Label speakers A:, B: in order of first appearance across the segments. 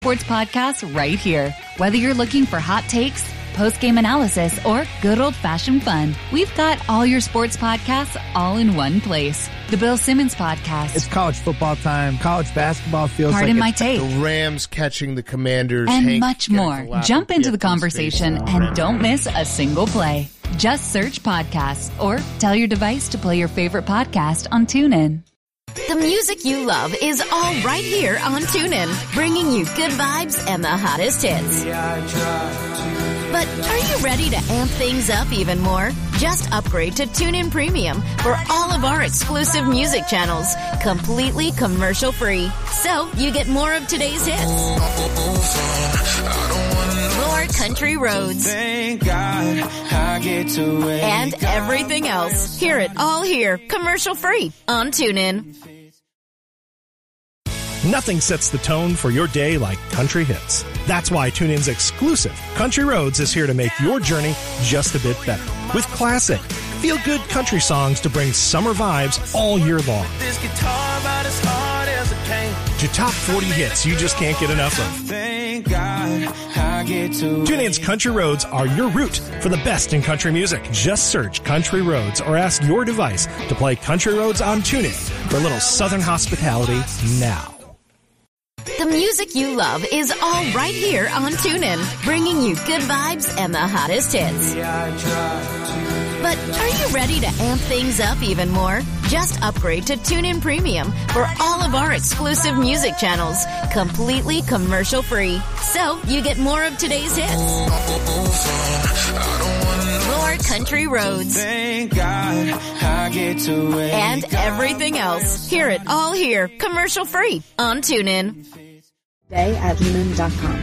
A: sports podcasts right here. Whether you're looking for hot takes, post-game analysis, or good old-fashioned fun, we've got all your sports podcasts all in one place. The Bill Simmons Podcast.
B: It's college football time. College basketball feels
A: Pardon
B: like
A: my take.
C: The Rams catching the Commanders.
A: And much more. Jump into the conversation and don't miss a single play. Just search podcasts or tell your device to play your favorite podcast on TuneIn.
D: The music you love is all right here on TuneIn, bringing you good vibes and the hottest hits. But are you ready to amp things up even more? Just upgrade to TuneIn Premium for all of our exclusive music channels, completely commercial-free. So you get more of today's hits. More country roads. And everything else. Hear it all here, commercial-free on TuneIn.
E: Nothing sets the tone for your day like country hits. That's why TuneIn's exclusive Country Roads is here to make your journey just a bit better. With classic, feel-good country songs to bring summer vibes all year long. To top 40 hits you just can't get enough of. TuneIn's Country Roads are your route for the best in country music. Just search Country Roads or ask your device to play Country Roads on TuneIn for a little southern hospitality now.
D: The music you love is all right here on TuneIn, bringing you good vibes and the hottest hits. But are you ready to amp things up even more? Just upgrade to TuneIn Premium for all of our exclusive music channels, completely commercial-free. So you get more of today's hits. More country roads. And everything else. Hear it all here, commercial-free on TuneIn.
F: Today at lumen.com.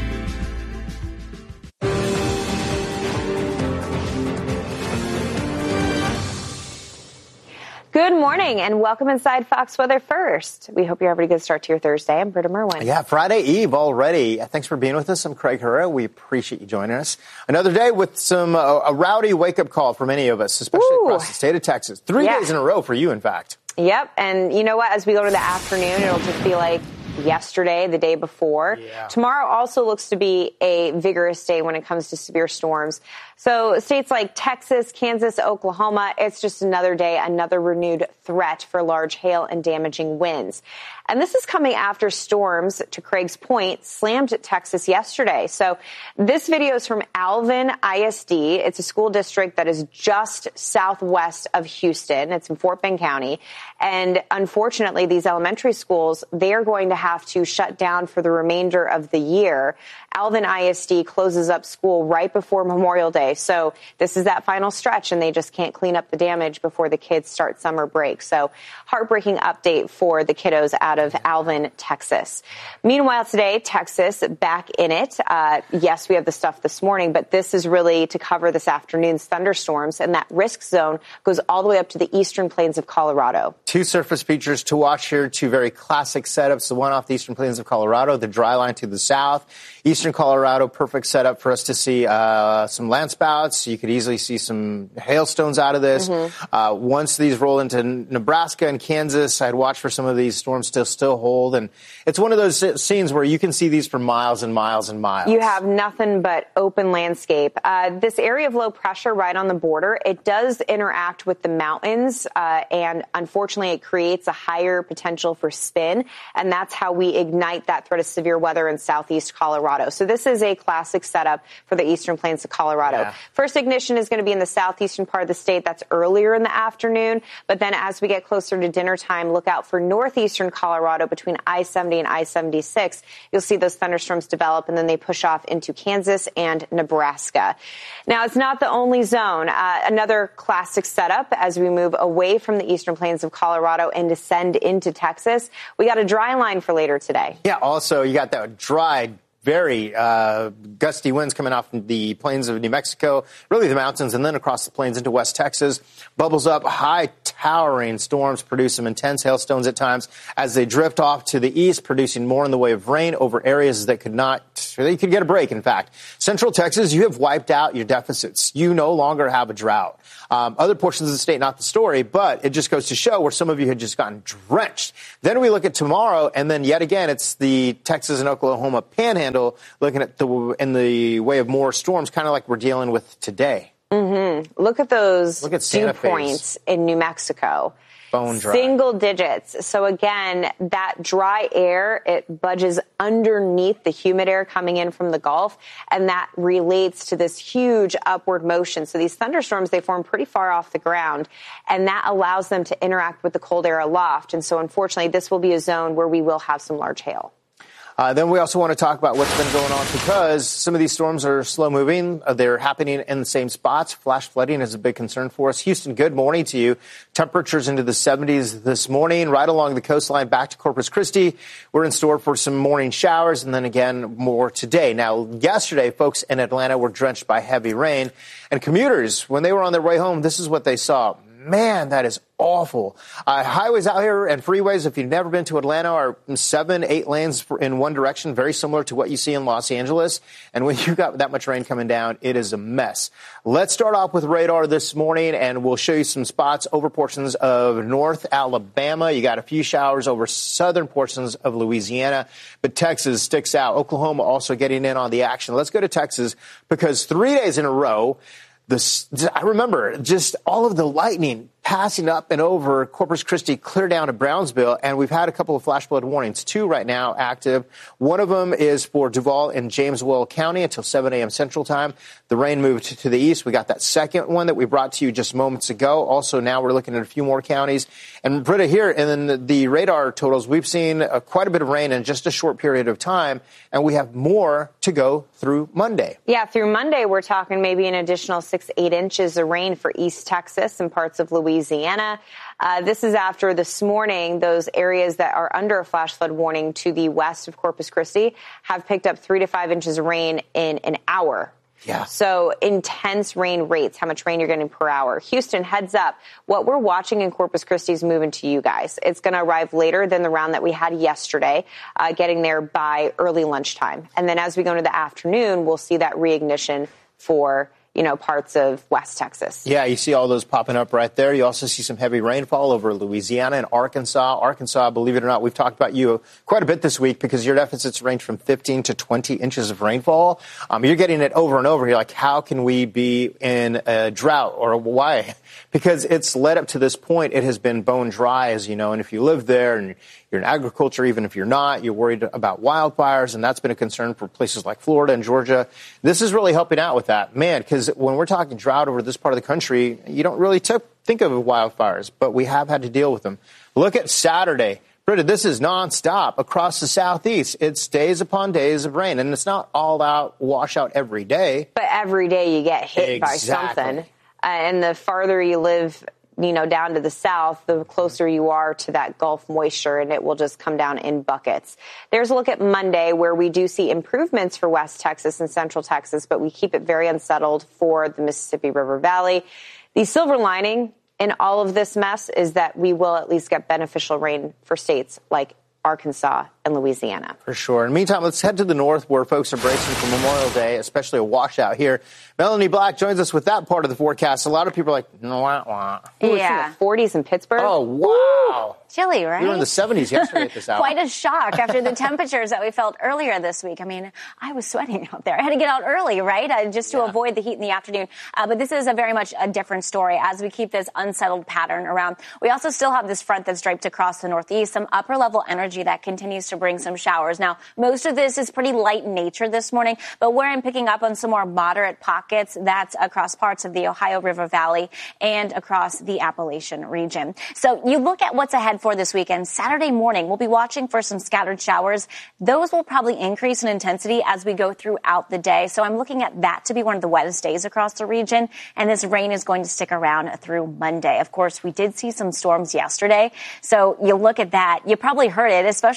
F: Good morning and welcome inside Fox Weather First. We hope you're having a good start to your Thursday. I'm Britta Merwin.
G: Yeah, Friday Eve already. Thanks for being with us. I'm Craig Herrera. We appreciate you joining us. Another day with some a rowdy wake-up call for many of us, especially across the state of Texas. 3 days in a row for you, in fact.
F: Yep, and you know what? As we go to the afternoon, it'll just be like yesterday, the day before. Yeah. Tomorrow also looks to be a vigorous day when it comes to severe storms. So states like Texas, Kansas, Oklahoma, it's just another day, another renewed threat for large hail and damaging winds. And this is coming after storms, to Craig's point, slammed Texas yesterday. So this video is from Alvin ISD. It's a school district that is just southwest of Houston. It's in Fort Bend County. And unfortunately, these elementary schools, they are going to have to shut down for the remainder of the year. Alvin ISD closes up school right before Memorial Day. So this is that final stretch, and they just can't clean up the damage before the kids start summer break. So heartbreaking update for the kiddos out of Alvin, Texas. Meanwhile, today, Texas back in it. Yes, we have the stuff this morning, but this is really to cover this afternoon's thunderstorms, and that risk zone goes all the way up to the eastern plains of Colorado.
G: Two surface features to watch here, two very classic setups. The one off the eastern plains of Colorado, the dry line to the south. Eastern Colorado, perfect setup for us to see some landspouts. You could easily see some hailstones out of this. Once these roll into Nebraska and Kansas, I'd watch for some of these storms to still hold. And it's one of those scenes where you can see these for miles and miles and miles.
F: You have nothing but open landscape. This area of low pressure right on the border, it does interact with the mountains, and unfortunately it creates a higher potential for spin, and that's how we ignite that threat of severe weather in southeast Colorado. So this is a classic setup for the eastern plains of Colorado. Yeah. First ignition is going to be in the southeastern part of the state. That's earlier in the afternoon. But then as we get closer to dinner time, look out for northeastern Colorado between I-70 and I-76. You'll see those thunderstorms develop, and then they push off into Kansas and Nebraska. Now, it's not the only zone. Another classic setup as we move away from the eastern plains of Colorado and descend into Texas. We got a dry line for later today.
G: Yeah, also you got that dry, very gusty winds coming off the plains of New Mexico, really the mountains, and then across the plains into West Texas. Bubbles up, high towering storms produce some intense hailstones at times as they drift off to the east, producing more in the way of rain over areas that could not So you could get a break, in fact. Central Texas, you have wiped out your deficits. You no longer have a drought. Other portions of the state, not the story, but it just goes to show where some of you had just gotten drenched. Then we look at tomorrow, and then yet again, it's the Texas and Oklahoma panhandle looking at in the way of more storms, kind of like we're dealing with today.
F: Mm-hmm. Look at those dew
G: Santa
F: points in New Mexico.
G: Bone dry.
F: Single digits. So again, that dry air, it budges underneath the humid air coming in from the Gulf, and that relates to this huge upward motion. So these thunderstorms, they form pretty far off the ground, and that allows them to interact with the cold air aloft. And so unfortunately, this will be a zone where we will have some large hail.
G: Then we also want to talk about what's been going on because some of these storms are slow moving. They're happening in the same spots. Flash flooding is a big concern for us. Houston, good morning to you. Temperatures into the 70s this morning, right along the coastline back to Corpus Christi. We're in store for some morning showers and then again more today. Now, yesterday, folks in Atlanta were drenched by heavy rain, and commuters, when they were on their way home, this is what they saw. Man, that is awful. Highways out here and freeways, if you've never been to Atlanta, are 7-8 lanes in one direction, very similar to what you see in Los Angeles. And when you've got that much rain coming down, it is a mess. Let's start off with radar this morning, and we'll show you some spots over portions of North Alabama. You got a few showers over southern portions of Louisiana, but Texas sticks out. Oklahoma also getting in on the action. Let's go to Texas because 3 days in a row, I remember just all of the lightning passing up and over Corpus Christi, clear down to Brownsville, and we've had a couple of flash flood warnings, 2 right now active. One of them is for Duval and James-Will County until 7 a.m. Central Time. The rain moved to the east. We got that second one that we brought to you just moments ago. Also, now we're looking at a few more counties. And Britta, here in the radar totals, we've seen quite a bit of rain in just a short period of time, and we have more to go through Monday.
F: Yeah, through Monday, we're talking maybe an additional 6-8 inches of rain for East Texas and parts of Louisiana. This is after this morning, those areas that are under a flash flood warning to the west of Corpus Christi have picked up 3 to 5 inches of rain in an hour.
G: Yeah.
F: So intense rain rates, how much rain you're getting per hour. Houston, heads up. What we're watching in Corpus Christi is moving to you guys. It's going to arrive later than the round that we had yesterday, getting there by early lunchtime. And then as we go into the afternoon, we'll see that reignition for parts of West Texas.
G: Yeah, you see all those popping up right there. You also see some heavy rainfall over Louisiana and Arkansas. Arkansas, believe it or not, we've talked about you quite a bit this week because your deficits range from 15 to 20 inches of rainfall. You're getting it over and over. You're like, how can we be in a drought or why? Because it's led up to this point. It has been bone dry, as you know, and if you live there and you're in agriculture, even if you're not, you're worried about wildfires, and that's been a concern for places like Florida and Georgia. This is really helping out with that. Man, because when we're talking drought over this part of the country, you don't really think of wildfires, but we have had to deal with them. Look at Saturday. Britta, this is nonstop across the southeast. It's days upon days of rain, and it's not all out washout every day.
F: But every day you get hit by something. And the farther you live, down to the south, the closer you are to that Gulf moisture, and it will just come down in buckets. There's a look at Monday where we do see improvements for West Texas and Central Texas, but we keep it very unsettled for the Mississippi River Valley. The silver lining in all of this mess is that we will at least get beneficial rain for states like Arkansas and Louisiana.
G: For sure. In the meantime, let's head to the north where folks are bracing for Memorial Day, especially a washout here. Melanie Black joins us with that part of the forecast. A lot of people are like, wah, wah.
F: Yeah. It's in the 40s in Pittsburgh.
G: Oh, wow.
H: Ooh, chilly, right?
G: We were in the 70s yesterday at this hour.
H: Quite a shock after the temperatures that we felt earlier this week. I mean, I was sweating out there. I had to get out early, right? Just to avoid the heat in the afternoon. But this is very much a different story as we keep this unsettled pattern around. We also still have this front that's draped across the northeast, some upper level energy that continues to bring some showers. Now, most of this is pretty light in nature this morning, but where I'm picking up on some more moderate pockets, that's across parts of the Ohio River Valley and across the Appalachian region. So you look at what's ahead for this weekend. Saturday morning, we'll be watching for some scattered showers. Those will probably increase in intensity as we go throughout the day. So I'm looking at that to be one of the wettest days across the region, and this rain is going to stick around through Monday. Of course, we did see some storms yesterday, so you look at that. You probably heard it, especially across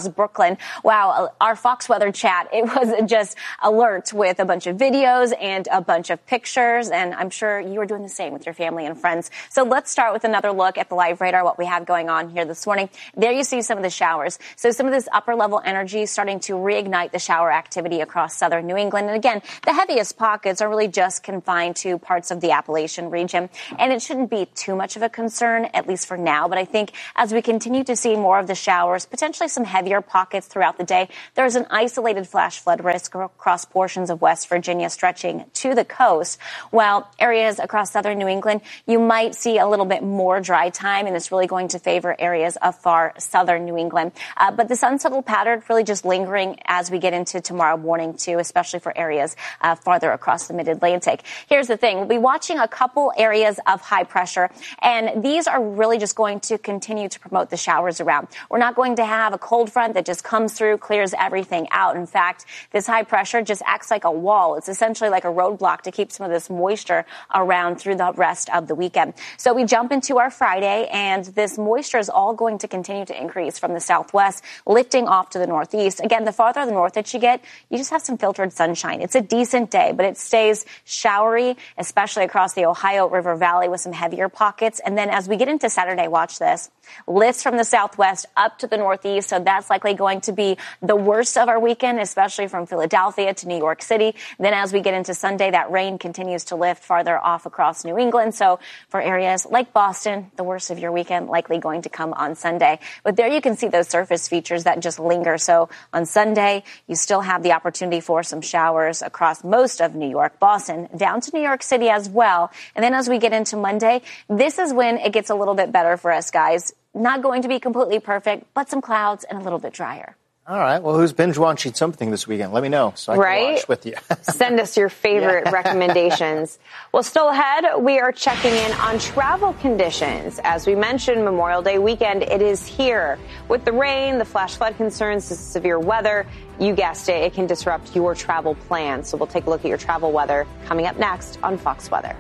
H: across Brooklyn. Wow, our Fox Weather chat, it was just alert with a bunch of videos and a bunch of pictures, and I'm sure you are doing the same with your family and friends. So let's start with another look at the live radar, what we have going on here this morning. There you see some of the showers. So some of this upper level energy starting to reignite the shower activity across southern New England. And again, the heaviest pockets are really just confined to parts of the Appalachian region. And it shouldn't be too much of a concern, at least for now. But I think as we continue to see more of the showers, potentially some heavier pockets throughout the day, there's an isolated flash flood risk across portions of West Virginia stretching to the coast. While areas across southern New England, you might see a little bit more dry time, and it's really going to favor areas of far southern New England. But this unsettled pattern really just lingering as we get into tomorrow morning, too, especially for areas farther across the mid-Atlantic. Here's the thing. We'll be watching a couple areas of high pressure, and these are really just going to continue to promote the showers around. We're not going to have a cold front that just comes through, clears everything out. In fact, this high pressure just acts like a wall. It's essentially like a roadblock to keep some of this moisture around through the rest of the weekend. So we jump into our Friday, and this moisture is all going to continue to increase from the southwest, lifting off to the northeast. Again, the farther north that you get, you just have some filtered sunshine. It's a decent day, but it stays showery, especially across the Ohio River Valley with some heavier pockets. And then as we get into Saturday, watch this. Lifts from the southwest up to the northeast, so that's likely going to be the worst of our weekend, especially from Philadelphia to New York City. Then as we get into Sunday, that rain continues to lift farther off across New England. So for areas like Boston, the worst of your weekend likely going to come on Sunday. But there you can see those surface features that just linger. So on Sunday, you still have the opportunity for some showers across most of New York, Boston, down to New York City as well. And then as we get into Monday, this is when it gets a little bit better for us, guys. Not going to be completely perfect, but some clouds and a little bit drier.
G: All right. Well, who's binge watching something this weekend? Let me know so I can watch with you.
F: Send us your favorite recommendations. Well, still ahead, we are checking in on travel conditions. As we mentioned, Memorial Day weekend, it is here. With the rain, the flash flood concerns, the severe weather, you guessed it, it can disrupt your travel plans. So we'll take a look at your travel weather coming up next on Fox Weather.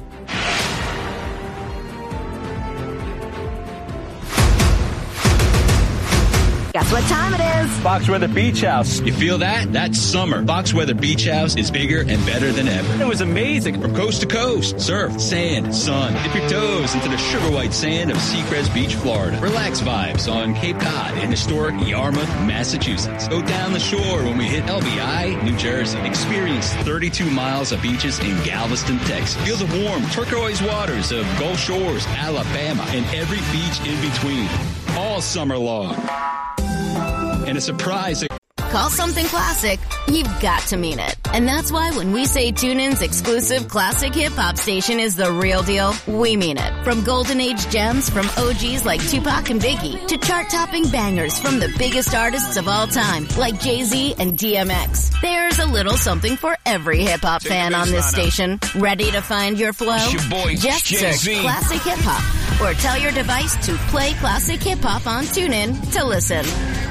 D: Guess what time it is?
I: Fox Weather Beach House.
J: You feel that? That's summer. Fox Weather Beach House is bigger and better than ever.
I: It was amazing.
J: From coast to coast, surf, sand, sun. Dip your toes into the sugar white sand of Seacrest Beach, Florida. Relax vibes on Cape Cod in historic Yarmouth, Massachusetts. Go down the shore when we hit LBI, New Jersey. Experience 32 miles of beaches in Galveston, Texas. Feel the warm turquoise waters of Gulf Shores, Alabama, and every beach in between. All summer long. And a surprise.
D: Call something classic, you've got to mean it. And that's why when we say TuneIn's exclusive classic hip-hop station is the real deal, we mean it. From golden age gems from OGs like Tupac and Biggie to chart-topping bangers from the biggest artists of all time like Jay-Z and DMX. There's a little something for every hip-hop fan on this station. Ready to find your flow?
J: It's your boy,
D: just
J: Jay-Z.
D: search Classic Hip-Hop or tell your device to play Classic Hip-Hop on TuneIn to listen.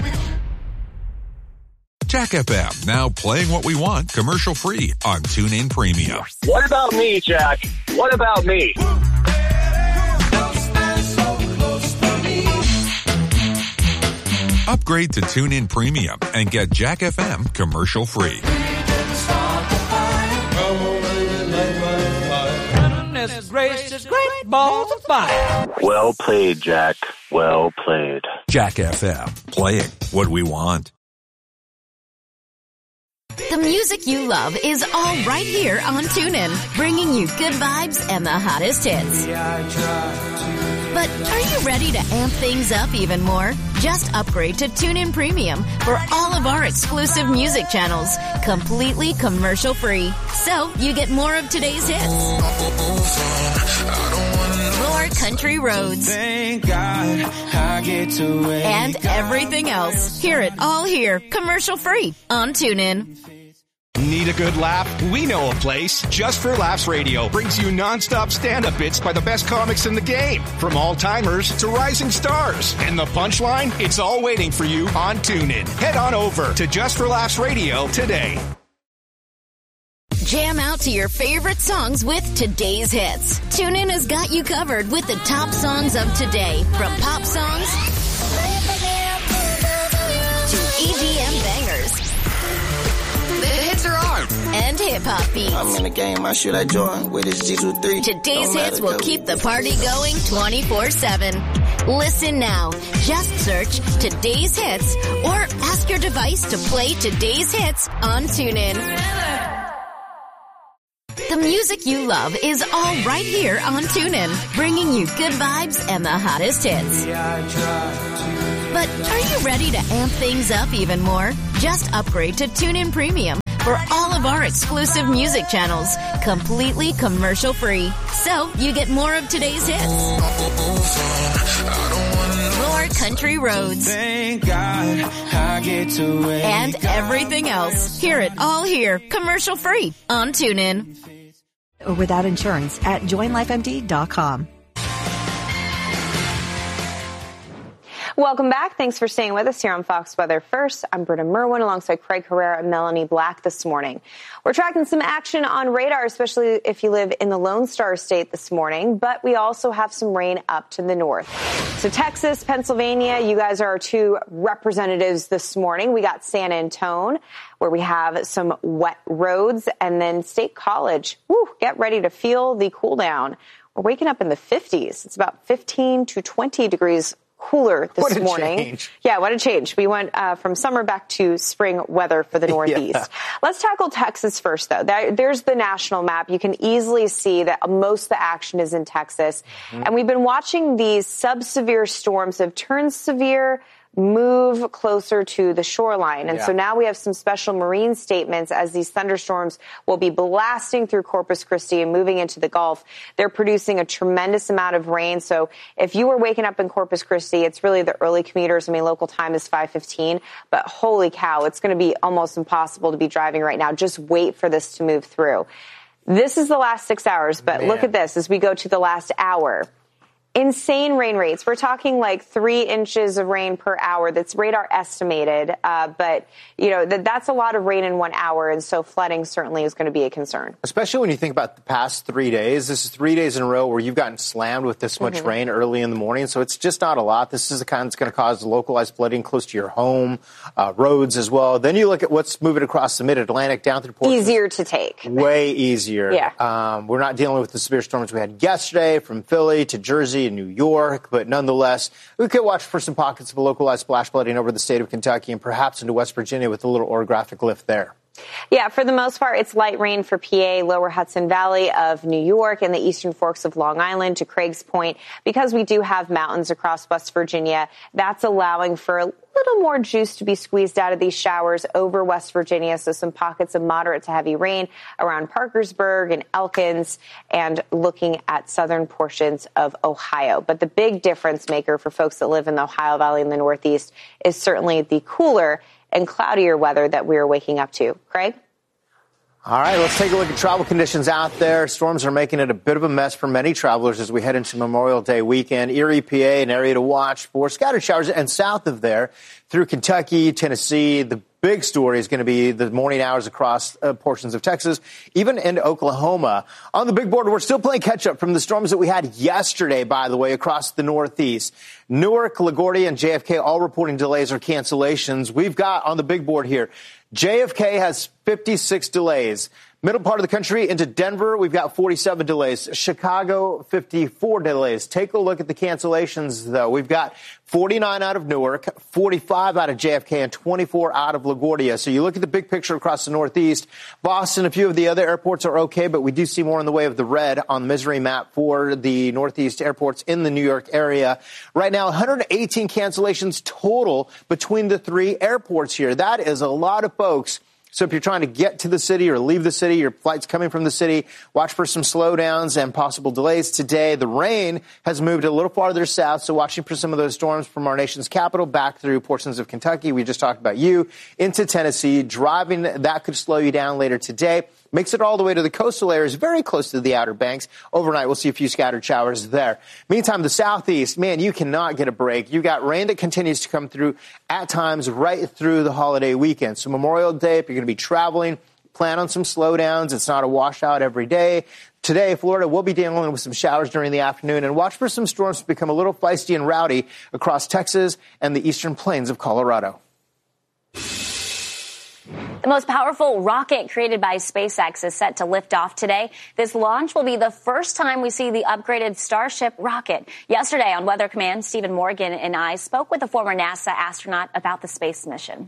K: Jack FM, now playing what we want commercial-free on TuneIn Premium.
I: What about me, Jack? What about me?
K: Upgrade to TuneIn Premium and get Jack FM commercial-free.
I: Well played, Jack. Well played.
K: Jack FM, playing what we want.
D: The music you love is all right here on TuneIn, bringing you good vibes and the hottest hits. But are you ready to amp things up even more? Just upgrade to TuneIn Premium for all of our exclusive music channels, completely commercial-free. So you get more of today's hits, more country roads, and everything else. Hear it all here, commercial-free on TuneIn.
L: Need a good laugh? We know a place. Just for Laughs Radio brings you non-stop stand-up bits by the best comics in the game. From all-timers to rising stars. And the punchline? It's all waiting for you on TuneIn. Head on over to Just for Laughs Radio today.
D: Jam out to your favorite songs with today's hits. TuneIn has got you covered with the top songs of today. From pop songs hip-hop beats.
M: I'm in the game, I should I join with this G23.
D: Today's hits will keep the party going 24/7. Listen now. Just search Today's Hits or ask your device to play Today's Hits on TuneIn. The music you love is all right here on TuneIn, bringing you good vibes and the hottest hits. But are you ready to amp things up even more? Just upgrade to TuneIn Premium for all of our exclusive music channels, completely commercial-free. So you get more of today's hits, more country roads,
M: Thank God I get to wake
D: and everything else. Hear it all here, commercial-free on TuneIn.
N: Or without insurance at joinlifemd.com.
F: Welcome back. Thanks for staying with us here on Fox Weather First. I'm Britta Merwin alongside Craig Herrera and Melanie Black this morning. We're tracking some action on radar, especially if you live in the Lone Star State this morning, but we also have some rain up to the north. So Texas, Pennsylvania, you guys are our two representatives this morning. We got San Antone, where we have some wet roads, and then State College. Woo, get ready to feel the cool down. We're waking up in the 50s. It's about 15 to 20 degrees cooler this morning.
G: Change.
F: Yeah, what a change. We went from summer back to spring weather for the Northeast.
G: Yeah.
F: Let's tackle Texas first, though. There's the national map. You can easily see that most of the action is in Texas. Mm-hmm. And we've been watching these sub-severe storms have turned severe, move closer to the shoreline. And so now we have some special marine statements as these thunderstorms will be blasting through Corpus Christi and moving into the Gulf. They're producing a tremendous amount of rain. So if you were waking up in Corpus Christi, it's really the early commuters. I mean, local time is 5:15, but holy cow, it's going to be almost impossible to be driving right now. Just wait for this to move through. This is the last 6 hours, but look at this as we go to the last hour. Insane rain rates. We're talking like 3 inches of rain per hour. That's radar estimated. But, you know, that's a lot of rain in 1 hour. And so flooding certainly is going to be a concern.
G: Especially when you think about the past 3 days. This is 3 days in a row where you've gotten slammed with this much rain early in the morning. So it's just not a lot. This is the kind that's going to cause localized flooding close to your home, roads as well. Then you look at what's moving across the mid-Atlantic down through Portland.
F: Easier to take.
G: Way easier.
F: Yeah.
G: We're not dealing with the severe storms we had yesterday from Philly to Jersey and New York, but nonetheless, we could watch for some pockets of localized flash flooding over the state of Kentucky and perhaps into West Virginia with a little orographic lift there.
F: Yeah, for the most part, it's light rain for PA, lower Hudson Valley of New York and the eastern forks of Long Island. To Craig's point, because we do have mountains across West Virginia, that's allowing for a little more juice to be squeezed out of these showers over West Virginia. So some pockets of moderate to heavy rain around Parkersburg and Elkins and looking at southern portions of Ohio. But the big difference maker for folks that live in the Ohio Valley and the Northeast is certainly the cooler and cloudier weather that we are waking up to. Craig?
G: All right, let's take a look at travel conditions out there. Storms are making it a bit of a mess for many travelers as we head into Memorial Day weekend. Erie, PA, an area to watch for scattered showers, and south of there through Kentucky, Tennessee. The big story is going to be the morning hours across portions of Texas, even into Oklahoma. On the big board, we're still playing catch-up from the storms that we had yesterday, by the way, across the Northeast. Newark, LaGuardia, and JFK all reporting delays or cancellations. We've got on the big board here, JFK has 56 delays. Middle part of the country into Denver, we've got 47 delays. Chicago, 54 delays. Take a look at the cancellations, though. We've got 49 out of Newark, 45 out of JFK, and 24 out of LaGuardia. So you look at the big picture across the Northeast. Boston, a few of the other airports are okay, but we do see more in the way of the red on the misery map for the Northeast airports in the New York area. Right now, 118 cancellations total between the 3 airports here. That is a lot of folks. So if you're trying to get to the city or leave the city, your flight's coming from the city, watch for some slowdowns and possible delays today. The rain has moved a little farther south, so watching for some of those storms from our nation's capital back through portions of Kentucky. We just talked about you into Tennessee. Driving, that could slow you down later today. Makes it all the way to the coastal areas, very close to the Outer Banks. Overnight, we'll see a few scattered showers there. Meantime, the southeast, man, you cannot get a break. You got rain that continues to come through at times right through the holiday weekend. So Memorial Day, if you're going to be traveling, plan on some slowdowns. It's not a washout every day. Today, Florida will be dealing with some showers during the afternoon, and watch for some storms to become a little feisty and rowdy across Texas and the eastern plains of Colorado.
H: The most powerful rocket created by SpaceX is set to lift off today. This launch will be the first time we see the upgraded Starship rocket. Yesterday on Weather Command, Stephen Morgan and I spoke with a former NASA astronaut about the space mission.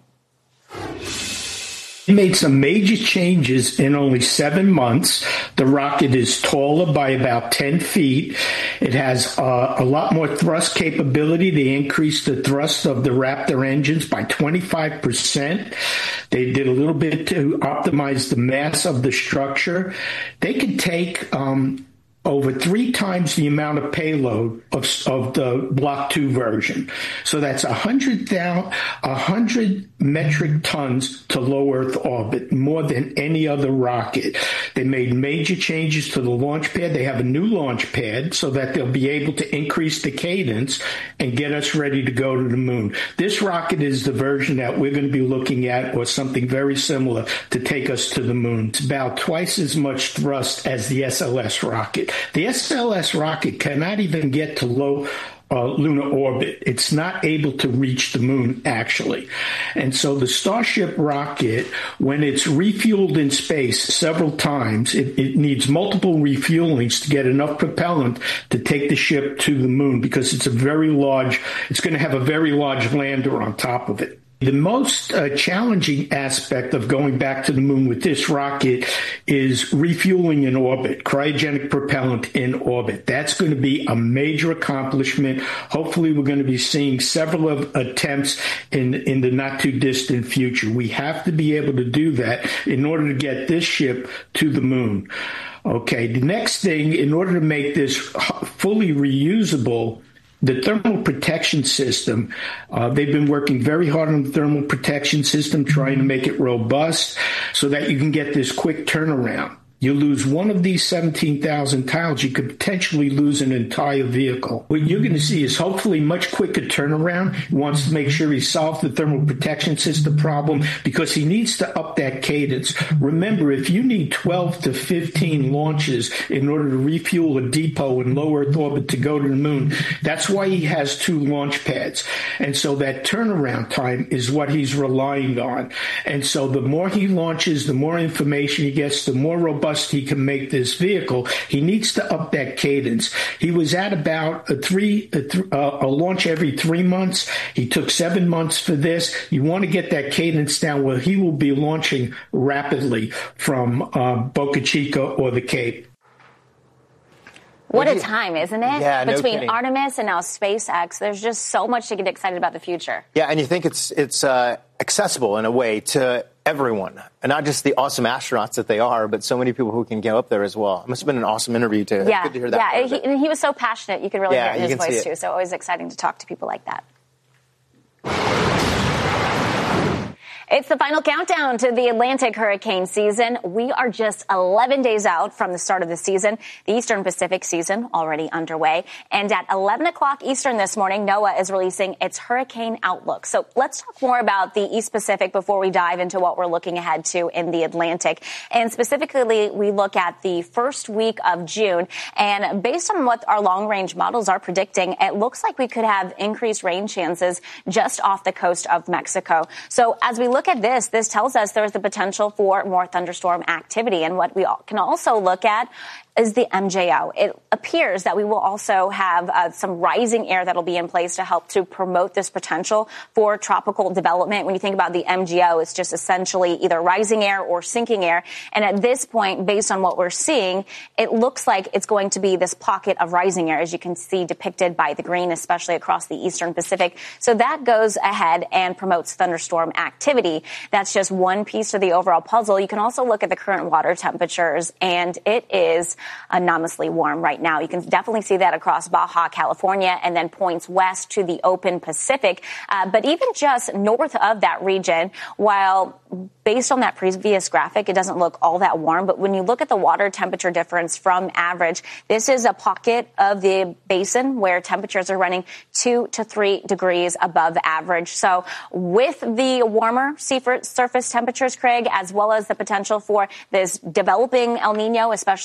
O: It made some major changes in only 7 months. The rocket is taller by about 10 feet. It has a lot more thrust capability. They increased the thrust of the Raptor engines by 25%. They did a little bit to optimize the mass of the structure. They could take over 3 times the amount of payload of the Block 2 version. So that's 100 metric tons to low Earth orbit, more than any other rocket. They made major changes to the launch pad. They have a new launch pad so that they'll be able to increase the cadence and get us ready to go to the moon. This rocket is the version that we're going to be looking at, or something very similar, to take us to the moon. It's about twice as much thrust as the SLS rocket. The SLS rocket cannot even get to low lunar orbit. It's not able to reach the moon, actually. And so the Starship rocket, when it's refueled in space several times, it needs multiple refuelings to get enough propellant to take the ship to the moon, because it's going to have a very large lander on top of it. The most challenging aspect of going back to the moon with this rocket is refueling in orbit, cryogenic propellant in orbit. That's going to be a major accomplishment. Hopefully, we're going to be seeing several attempts in the not-too-distant future. We have to be able to do that in order to get this ship to the moon. Okay, the next thing, in order to make this fully reusable, the thermal protection system, they've been working very hard on the thermal protection system, trying to make it robust so that you can get this quick turnaround. You lose one of these 17,000 tiles, you could potentially lose an entire vehicle. What you're going to see is hopefully much quicker turnaround. He wants to make sure he solves the thermal protection system problem, because he needs to up that cadence. Remember, if you need 12 to 15 launches in order to refuel a depot in low Earth orbit to go to the moon, that's why he has 2 launch pads. And so that turnaround time is what he's relying on. And so the more he launches, the more information he gets, the more robust he can make this vehicle. He needs to up that cadence. He was at about a launch every 3 months. He took 7 months for this. You want to get that cadence down where he will be launching rapidly from Boca Chica or the Cape.
H: What a time, isn't it?
G: Yeah,
H: Between
G: no kidding.
H: Artemis and now SpaceX, there's just so much to get excited about the future.
G: Yeah, and you think it's accessible in a way to everyone, and not just the awesome astronauts that they are, but so many people who can go up there as well. It must have been an awesome interview, too.
H: Yeah,
G: good to hear that.
H: Yeah, and he was so passionate. You could really hear it in his voice, too. So always exciting to talk to people like that. It's the final countdown to the Atlantic hurricane season. We are just 11 days out from the start of the season. The Eastern Pacific season already underway. And at 11 o'clock Eastern this morning, NOAA is releasing its hurricane outlook. So let's talk more about the East Pacific before we dive into what we're looking ahead to in the Atlantic. And specifically, we look at the first week of June. And based on what our long-range models are predicting, it looks like we could have increased rain chances just off the coast of Mexico. So as we look at this tells us there's the potential for more thunderstorm activity. And what we can also look at is the MJO. It appears that we will also have some rising air that'll be in place to help to promote this potential for tropical development. When you think about the MJO, it's just essentially either rising air or sinking air. And at this point, based on what we're seeing, it looks like it's going to be this pocket of rising air, as you can see depicted by the green, especially across the Eastern Pacific. So that goes ahead and promotes thunderstorm activity. That's just one piece of the overall puzzle. You can also look at the current water temperatures, and it is anomalously warm right now. You can definitely see that across Baja California and then points west to the open Pacific. But even just north of that region, while based on that previous graphic, it doesn't look all that warm. But when you look at the water temperature difference from average, this is a pocket of the basin where temperatures are running 2 to 3 degrees above average. So with the warmer sea surface temperatures, Craig, as well as the potential for this developing El Nino, especially as we go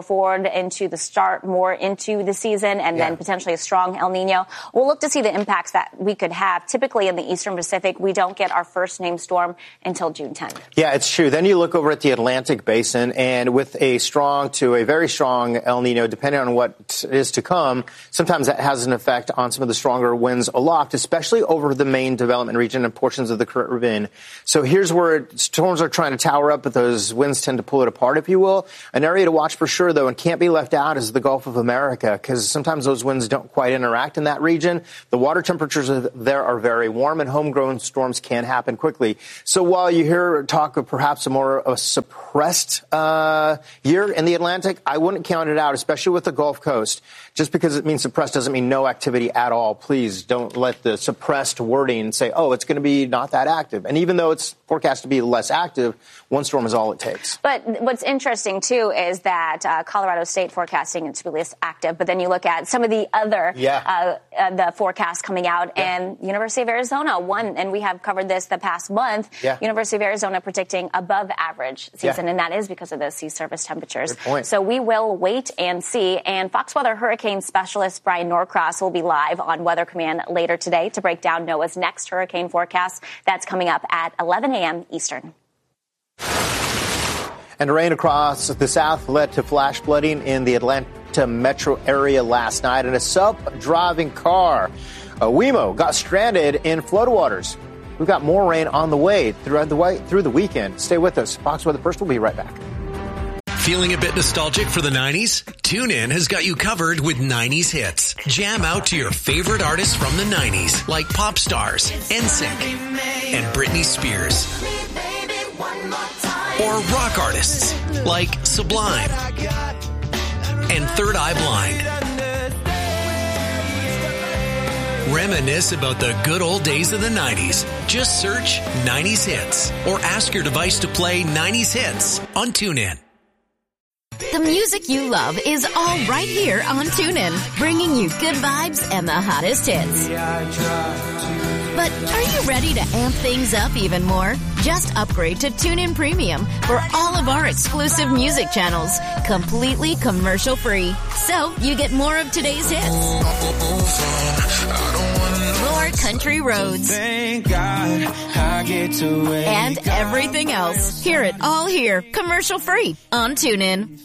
H: forward into the start more into the season and then potentially a strong El Nino, we'll look to see the impacts that we could have. Typically in the Eastern Pacific, we don't get our first named storm until June 10th.
G: Yeah, it's true. Then you look over at the Atlantic Basin, and with a strong to a very strong El Nino, depending on what is to come, sometimes that has an effect on some of the stronger winds aloft, especially over the main development region and portions of the Current Ravine. So here's where storms are trying to tower up, but those winds tend to pull it apart, if you will. An area to watch for sure, though, and can't be left out is the Gulf of America, because sometimes those winds don't quite interact in that region. The water temperatures there are very warm, and homegrown storms can happen quickly. So while you hear talk of perhaps a more suppressed year in the Atlantic, I wouldn't count it out, especially with the Gulf Coast. Just because it means suppressed doesn't mean no activity at all. Please don't let the suppressed wording say, oh, it's going to be not that active. And even though it's forecast to be less active, one storm is all it takes.
H: But what's interesting, too, is that Colorado State forecasting it to be less active. But then you look at some of the other the forecasts coming out, and University of Arizona, and we have covered this the past month, University of Arizona predicting above average season, and that is because of the sea surface temperatures.
G: Good point.
H: So we will wait and see. And Fox Weather hurricane specialist Brian Norcross will be live on Weather Command later today to break down NOAA's next hurricane forecast. That's coming up at 11 a.m. Eastern.
G: And rain across the south led to flash flooding in the Atlanta metro area last night, and a self-driving car, a Wemo, got stranded in floodwaters. We've got more rain on the way through the weekend. Stay with us. Fox Weather First will be right back.
P: Feeling a bit nostalgic for the 90s? TuneIn has got you covered with 90s hits. Jam out to your favorite artists from the 90s, like pop stars, NSYNC, and Britney Spears. Or rock artists, like Sublime and Third Eye Blind. Reminisce about the good old days of the 90s. Just search 90s hits or ask your device to play 90s hits on TuneIn.
D: The music you love is all right here on TuneIn, bringing you good vibes and the hottest hits. But are you ready to amp things up even more? Just upgrade to TuneIn Premium for all of our exclusive music channels, completely commercial-free. So you get more of today's hits, more country roads, and everything else. Hear it all here, commercial-free on TuneIn.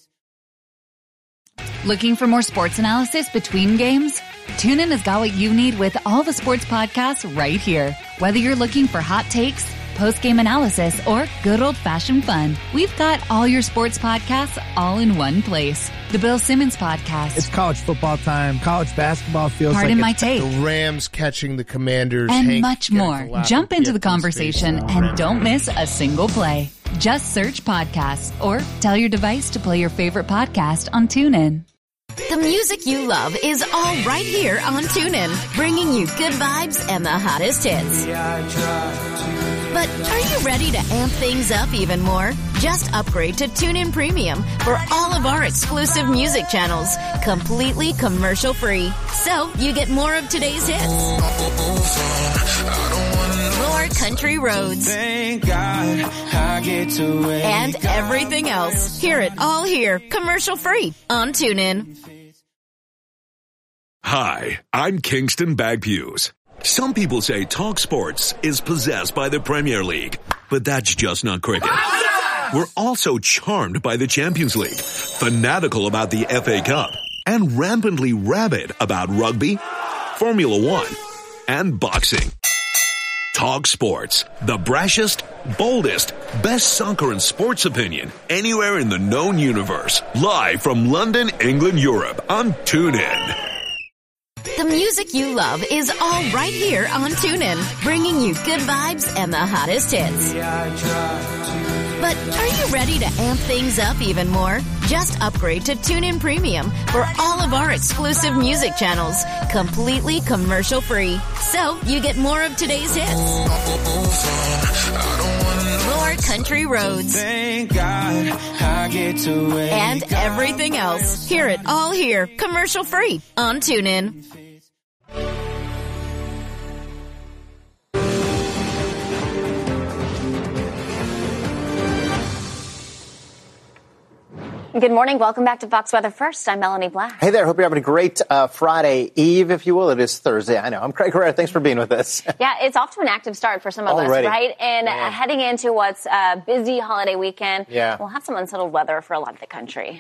A: Looking for more sports analysis between games? TuneIn has got what you need with all the sports podcasts right here. Whether you're looking for hot takes, post-game analysis, or good old-fashioned fun, we've got all your sports podcasts all in one place. The Bill Simmons Podcast.
B: It's college football time. College basketball feels
A: Pardon my take.
C: The Rams catching the Commanders.
A: And much more. Jump into the conversation and don't miss a single play. Just search podcasts or tell your device to play your favorite podcast on TuneIn.
D: The music you love is all right here on TuneIn, bringing you good vibes and the hottest hits. But are you ready to amp things up even more? Just upgrade to TuneIn Premium for all of our exclusive music channels, completely commercial-free. So you get more of today's hits, more country roads, and everything else. Hear it all here, commercial-free on TuneIn.
Q: Hi, I'm Kingston Bagpuse. Some people say Talk Sports is possessed by the Premier League, but that's just not cricket. We're also charmed by the Champions League, fanatical about the FA Cup, and rampantly rabid about rugby, Formula One, and boxing. Talk Sports, the brashest, boldest, best soccer and sports opinion anywhere in the known universe. Live from London, England, Europe on TuneIn.
D: The music you love is all right here on TuneIn, bringing you good vibes and the hottest hits. But are you ready to amp things up even more? Just upgrade to TuneIn Premium for all of our exclusive music channels, completely commercial-free. So you get more of today's hits, more country roads, and everything else. Hear it all here, commercial-free on TuneIn.
H: Good morning. Welcome back to Fox Weather First. I'm Melanie Black.
G: Hey there. Hope you're having a great Friday Eve, if you will. It is Thursday. I know. I'm Craig Herrera. Thanks for being with us.
H: Yeah, it's off to an active start for some of us, right? And heading into what's a busy holiday weekend, we'll have some unsettled weather for a lot of the country.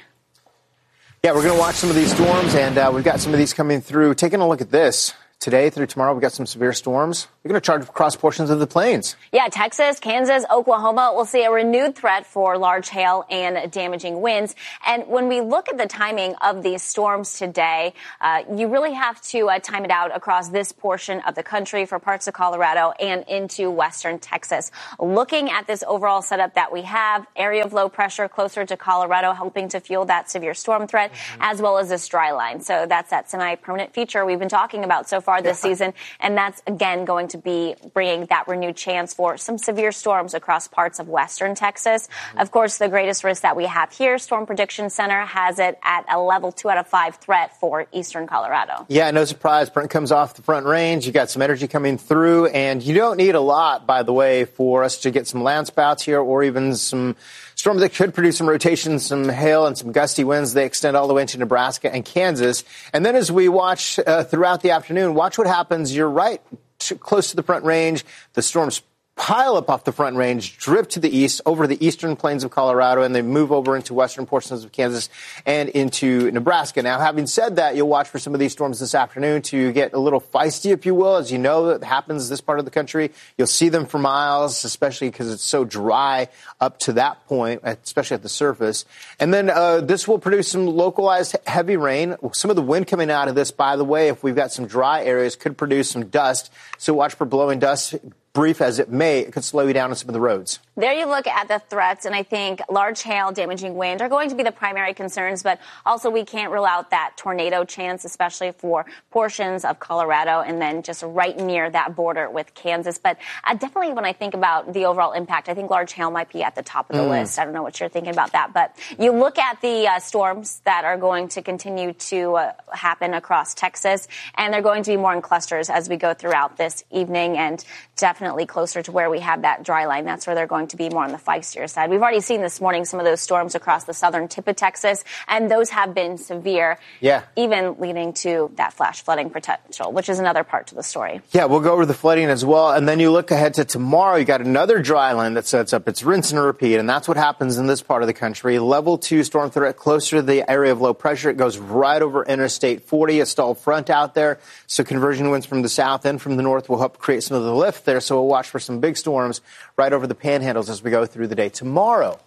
G: Yeah, we're going to watch some of these storms, and we've got some of these coming through. Taking a look at this. Today through tomorrow, we've got some severe storms. They're going to charge across portions of the plains.
H: Yeah, Texas, Kansas, Oklahoma will see a renewed threat for large hail and damaging winds. And when we look at the timing of these storms today, you really have to time it out across this portion of the country for parts of Colorado and into western Texas. Looking at this overall setup that we have, area of low pressure closer to Colorado, helping to fuel that severe storm threat, as well as this dry line. So that's that semi-permanent feature we've been talking about so far this season. And that's, again, going to be bringing that renewed chance for some severe storms across parts of western Texas. Of course, the greatest risk that we have here, Storm Prediction Center has it at a level 2 out of 5 threat for eastern Colorado.
G: Yeah, no surprise. Brent comes off the front range. You got some energy coming through, and you don't need a lot, by the way, for us to get some land spouts here or even some storms that could produce some rotation, some hail, and some gusty winds. They extend all the way into Nebraska and Kansas. And then as we watch throughout the afternoon, watch what happens. You're right close to the front range. The storms pile up off the front range, drift to the east over the eastern plains of Colorado, and they move over into western portions of Kansas and into Nebraska. Now, having said that, you'll watch for some of these storms this afternoon to get a little feisty, if you will. As you know, that happens this part of the country. You'll see them for miles, especially because it's so dry up to that point, especially at the surface. And then this will produce some localized heavy rain. Some of the wind coming out of this, by the way, if we've got some dry areas, could produce some dust. So watch for blowing dust. Brief as it may, it could slow you down on some of the roads.
H: There you look at the threats, and I think large hail, damaging wind are going to be the primary concerns, but also we can't rule out that tornado chance, especially for portions of Colorado and then just right near that border with Kansas. But definitely when I think about the overall impact, I think large hail might be at the top of the list. I don't know what you're thinking about that, but you look at the storms that are going to continue to happen across Texas, and they're going to be more in clusters as we go throughout this evening, and definitely closer to where we have that dry line. That's where they're going to be more on the feistier side. We've already seen this morning some of those storms across the southern tip of Texas, and those have been severe, even leading to that flash flooding potential, which is another part to the story.
G: Yeah, we'll go over the flooding as well. And then you look ahead to tomorrow, you got another dry line that sets up. It's rinse and repeat, and that's what happens in this part of the country. Level 2 storm threat closer to the area of low pressure. It goes right over Interstate 40, a stalled front out there. So conversion winds from the south and from the north will help create some of the lift there. So we'll watch for some big storms right over the panhandles as we go through the day. Tomorrow,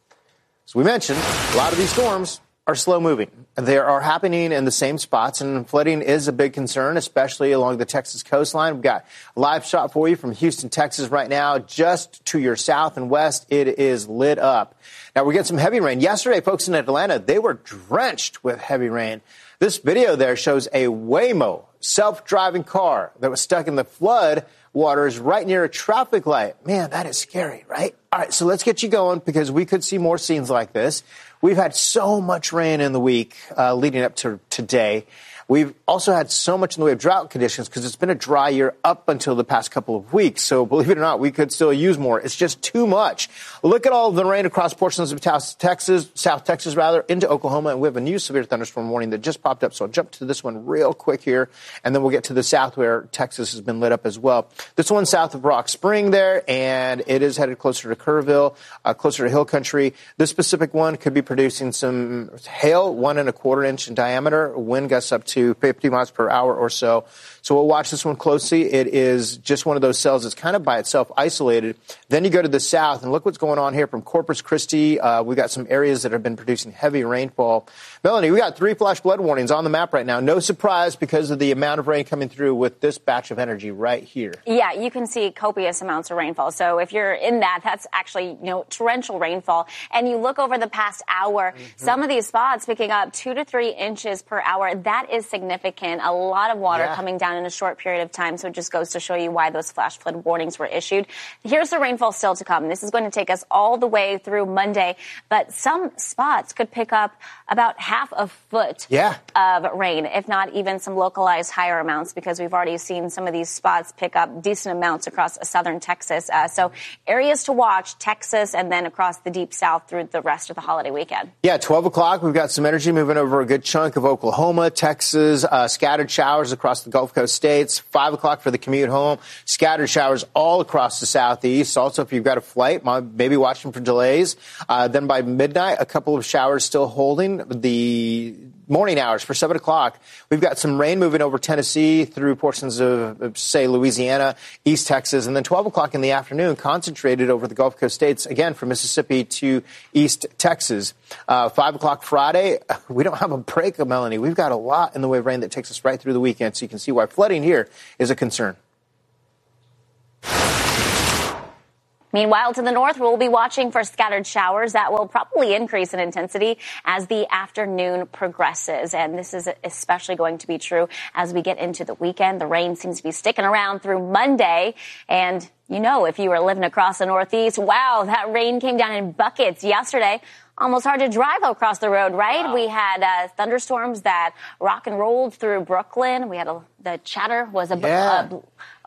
G: as we mentioned, a lot of these storms are slow moving. They are happening in the same spots, and flooding is a big concern, especially along the Texas coastline. We've got a live shot for you from Houston, Texas right now. Just to your south and west, it is lit up. Now, we're getting some heavy rain. Yesterday, folks in Atlanta, they were drenched with heavy rain. This video there shows a Waymo self-driving car that was stuck in the flood waters right near a traffic light. Man, that is scary, right? All right, so let's get you going because we could see more scenes like this. We've had so much rain in the week leading up to today. We've also had so much in the way of drought conditions because it's been a dry year up until the past couple of weeks. So believe it or not, we could still use more. It's just too much. Look at all of the rain across portions of South Texas, into Oklahoma. And we have a new severe thunderstorm warning that just popped up. So I'll jump to this one real quick here. And then we'll get to the south where Texas has been lit up as well. This one south of Rock Spring there, and it is headed closer to Kerrville, closer to hill country. This specific one could be producing some hail, 1 1/4 inch in diameter, wind gusts up to 50 miles per hour or so. So we'll watch this one closely. It is just one of those cells that's kind of by itself isolated. Then you go to the south, and look what's going on here from Corpus Christi. We've got some areas that have been producing heavy rainfall. Melanie, we got 3 flash flood warnings on the map right now. No surprise because of the amount of rain coming through with this batch of energy right here.
H: Yeah, you can see copious amounts of rainfall. So if you're in that, that's actually, torrential rainfall. And you look over the past hour, some of these spots picking up 2 to 3 inches per hour. That is significant. A lot of water coming down in a short period of time. So it just goes to show you why those flash flood warnings were issued. Here's the rainfall still to come. This is going to take us all the way through Monday, but some spots could pick up about half a foot of rain, if not even some localized higher amounts, because we've already seen some of these spots pick up decent amounts across southern Texas. So areas to watch, Texas, and then across the deep south through the rest of the holiday weekend.
G: Yeah, 12 o'clock, we've got some energy moving over a good chunk of Oklahoma, Texas, scattered showers across the Gulf Coast states. 5 o'clock for the commute home, scattered showers all across the southeast. Also, if you've got a flight, maybe watching for delays. Then by midnight, a couple of showers still holding. The morning hours for 7 o'clock, we've got some rain moving over Tennessee through portions of, say, Louisiana, East Texas, and then 12 o'clock in the afternoon concentrated over the Gulf Coast states, again, from Mississippi to East Texas. 5 o'clock Friday, we don't have a break, Melanie. We've got a lot in the way of rain that takes us right through the weekend, so you can see why flooding here is a concern.
H: Meanwhile, to the north, we'll be watching for scattered showers that will probably increase in intensity as the afternoon progresses. And this is especially going to be true as we get into the weekend. The rain seems to be sticking around through Monday. And, you know, if you were living across the Northeast, wow, that rain came down in buckets yesterday. Almost hard to drive across the road, right? Wow. We had thunderstorms that rock and rolled through Brooklyn. We had the chatter was buzzing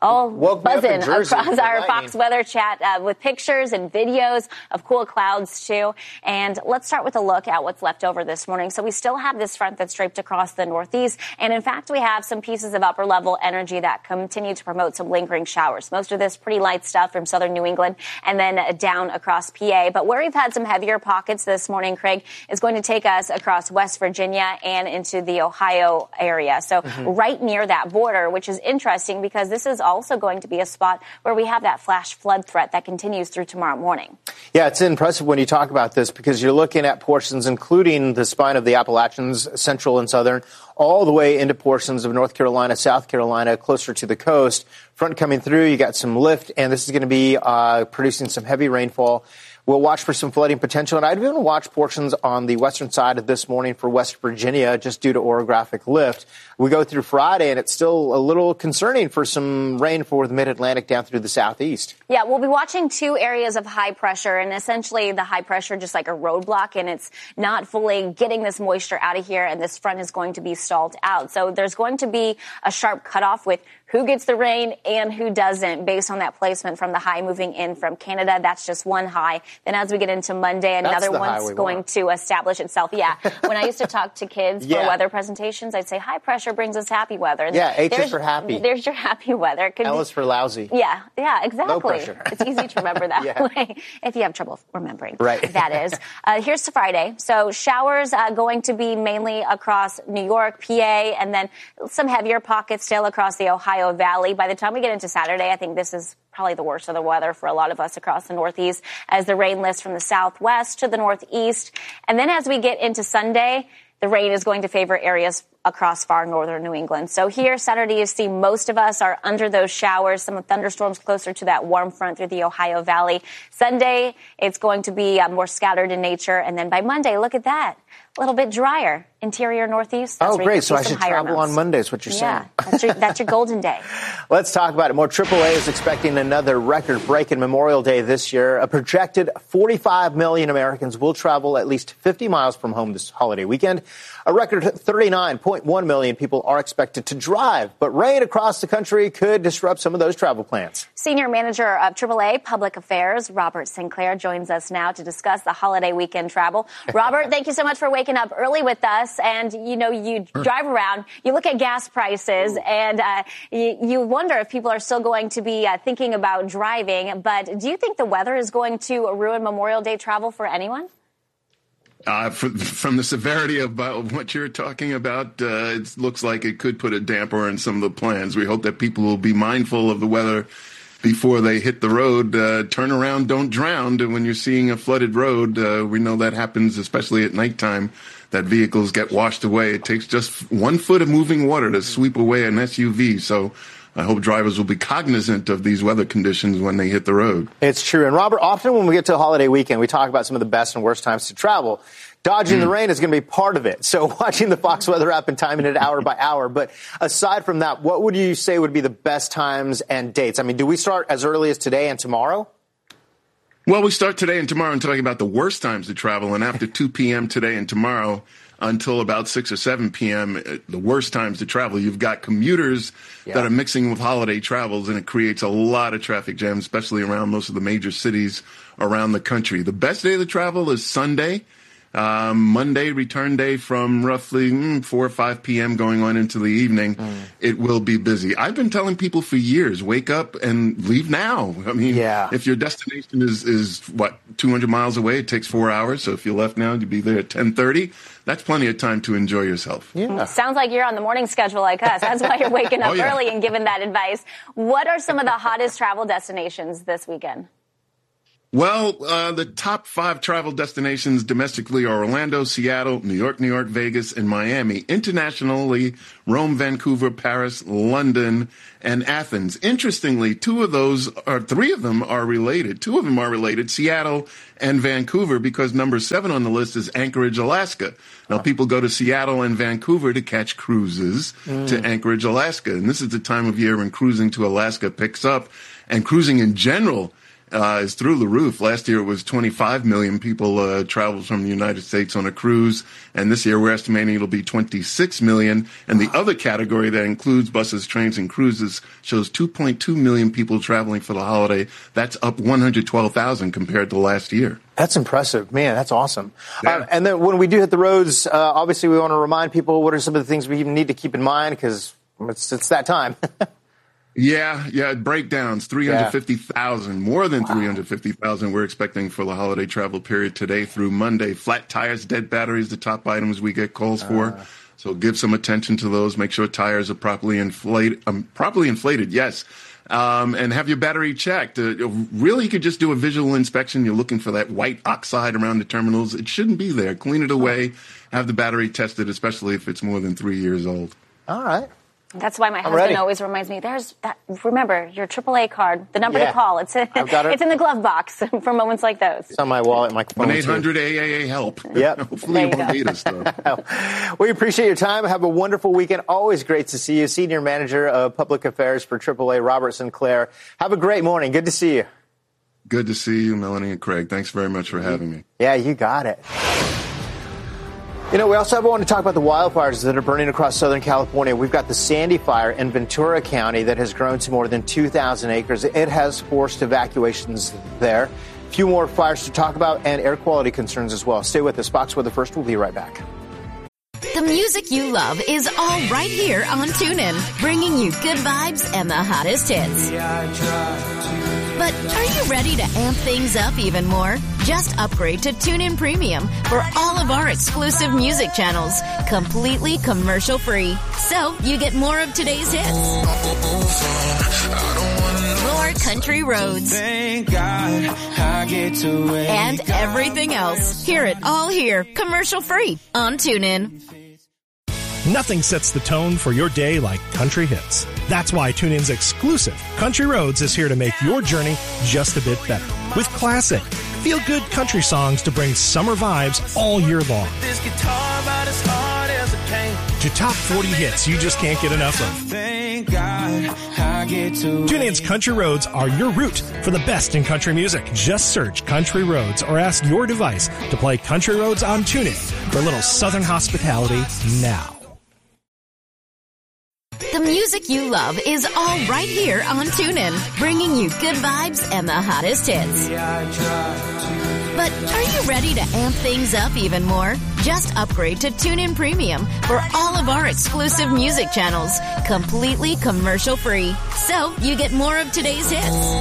H: across our Fox Weather chat with pictures and videos of cool clouds, too. And let's start with a look at what's left over this morning. So we still have this front that's draped across the Northeast. And in fact, we have some pieces of upper level energy that continue to promote some lingering showers. Most of this pretty light stuff from southern New England and then down across PA. But where we've had some heavier pockets this morning, Craig, is going to take us across West Virginia and into the Ohio area. So right near that border, which is interesting because this is also going to be a spot where we have that flash flood threat that continues through tomorrow morning.
G: Yeah, it's impressive when you talk about this because you're looking at portions, including the spine of the Appalachians, central and southern, all the way into portions of North Carolina, South Carolina, closer to the coast. Front coming through, you got some lift, and this is going to be producing some heavy rainfall. We'll watch for some flooding potential, and I'd even watch portions on the western side of this morning for West Virginia just due to orographic lift. We go through Friday, and it's still a little concerning for some rain for the mid-Atlantic down through the southeast.
H: Yeah, we'll be watching two areas of high pressure, and essentially the high pressure just like a roadblock, and it's not fully getting this moisture out of here, and this front is going to be stalled out. So there's going to be a sharp cutoff with who gets the rain and who doesn't based on that placement from the high moving in from Canada. That's just one high. Then as we get into Monday, another one's going to establish itself. Yeah. When I used to talk to kids for weather presentations, I'd say high pressure brings us happy weather.
G: Yeah, H is for happy.
H: There's your happy weather.
G: L is for lousy.
H: Yeah, exactly.
G: Low pressure.
H: It's easy to remember that way if you have trouble remembering.
G: Right.
H: That is. Here's to Friday. So showers going to be mainly across New York, PA, and then some heavier pockets still across the Ohio Valley. By the time we get into Saturday, I think this is probably the worst of the weather for a lot of us across the Northeast as the rain lifts from the southwest to the northeast. And then as we get into Sunday, the rain is going to favor areas across far northern New England. So here, Saturday, you see most of us are under those showers, some thunderstorms closer to that warm front through the Ohio Valley. Sunday, it's going to be more scattered in nature. And then by Monday, look at that. A little bit drier. Interior Northeast.
G: Oh, great. So I should travel on Monday is what you're saying.
H: Yeah, that's your golden day.
G: Let's talk about it more. AAA is expecting another record-breaking Memorial Day this year. A projected 45 million Americans will travel at least 50 miles from home this holiday weekend. A record 39.1 million people are expected to drive. But rain across the country could disrupt some of those travel plans.
H: Senior Manager of AAA Public Affairs, Robert Sinclair, joins us now to discuss the holiday weekend travel. Robert, thank you so much for waking up early with us. And, you know, you drive around, you look at gas prices, and you wonder if people are still going to be thinking about driving. But do you think the weather is going to ruin Memorial Day travel for anyone?
R: From the severity of what you're talking about, it looks like it could put a damper on some of the plans. We hope that people will be mindful of the weather before they hit the road. Turn around, don't drown. When you're seeing a flooded road, we know that happens, especially at nighttime, that vehicles get washed away. It takes just 1 foot of moving water to sweep away an SUV. So I hope drivers will be cognizant of these weather conditions when they hit the road.
G: It's true. And Robert, often when we get to a holiday weekend, we talk about some of the best and worst times to travel. Dodging the rain is going to be part of it. So watching the Fox weather app and timing it hour by hour. But aside from that, what would you say would be the best times and dates? I mean, do we start as early as today and tomorrow?
R: Well, we start today and tomorrow and talking about the worst times to travel. And after 2 p.m. today and tomorrow until about 6 or 7 p.m., the worst times to travel, you've got commuters that are mixing with holiday travels, and it creates a lot of traffic jams, especially around most of the major cities around the country. The best day to travel is Sunday. Monday, return day from roughly 4 or 5 p.m. going on into the evening. It will be busy. I've been telling people for years, wake up and leave now. I mean, if your destination is 200 miles away, it takes 4 hours. So if you left now, you'd be there at 10:30. That's plenty of time to enjoy yourself.
H: Yeah. Sounds like you're on the morning schedule like us. That's why you're waking up early and giving that advice. What are some of the hottest travel destinations this weekend?
R: Well, the top 5 travel destinations domestically are Orlando, Seattle, New York, Vegas, and Miami. Internationally, Rome, Vancouver, Paris, London, and Athens. Interestingly, 3 of them are related. 2 of them are related, Seattle and Vancouver, because number 7 on the list is Anchorage, Alaska. Now, people go to Seattle and Vancouver to catch cruises to Anchorage, Alaska. And this is the time of year when cruising to Alaska picks up, and cruising in general is through the roof. Last year it was 25 million people traveled from the United States on a cruise, and this year we're estimating it'll be 26 million. And the other category that includes buses, trains, and cruises shows 2.2 million people traveling for the holiday. That's up 112,000 compared to last year.
G: That's impressive. Man, that's awesome. Yeah. And then when we do hit the roads, obviously we want to remind people what are some of the things we even need to keep in mind, because it's that time.
R: Yeah, breakdowns, 350,000, more than 350,000 we're expecting for the holiday travel period today through Monday. Flat tires, dead batteries, the top items we get calls for. So give some attention to those. Make sure tires are properly inflated, yes. And have your battery checked. Really, you could just do a visual inspection. You're looking for that white oxide around the terminals. It shouldn't be there. Clean it away. Have the battery tested, especially if it's more than 3 years old.
G: All right.
H: That's why my husband always reminds me, remember your AAA card, the number to call. It's in the glove box for moments like those.
G: It's on my wallet, my phone.
R: 1-800-AAA-HELP.
G: Yep.
R: Hopefully it won't need us, though.
G: We appreciate your time. Have a wonderful weekend. Always great to see you. Senior Manager of Public Affairs for AAA, Robert Sinclair. Have a great morning. Good to see you.
R: Good to see you, Melanie and Craig. Thanks very much for having me.
G: Yeah, you got it. We also want to talk about the wildfires that are burning across Southern California. We've got the Sandy Fire in Ventura County that has grown to more than 2,000 acres. It has forced evacuations there. A few more fires to talk about and air quality concerns as well. Stay with us. Fox Weather First. We'll be right back.
D: The music you love is all right here on TuneIn, bringing you good vibes and the hottest hits. But are you ready to amp things up even more? Just upgrade to TuneIn Premium for all of our exclusive music channels, completely commercial-free. So you get more of today's hits, more country roads, and everything else. Hear it all here, commercial-free on TuneIn.
E: Nothing sets the tone for your day like country hits. That's why TuneIn's exclusive Country Roads is here to make your journey just a bit better. With classic, feel-good country songs to bring summer vibes all year long.
M: This guitar about as hard as it came.
E: To top 40 hits you just can't get enough of.
M: Thank God I get to
E: TuneIn's Country Roads are your route for the best in country music. Just search Country Roads or ask your device to play Country Roads on TuneIn for a little Southern hospitality now.
D: The music you love is all right here on TuneIn, bringing you good vibes and the hottest hits. But are you ready to amp things up even more? Just upgrade to TuneIn Premium for all of our exclusive music channels, completely commercial-free. So you get more of today's hits,